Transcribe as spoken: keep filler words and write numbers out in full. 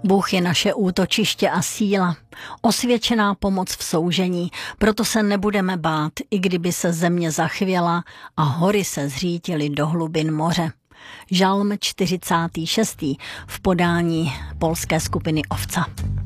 Bůh je naše útočiště a síla, osvědčená pomoc v soužení, proto se nebudeme bát, i kdyby se země zachvěla a hory se zřítily do hlubin moře. Žalm čtyřicátý šestý v podání polské skupiny Ovca.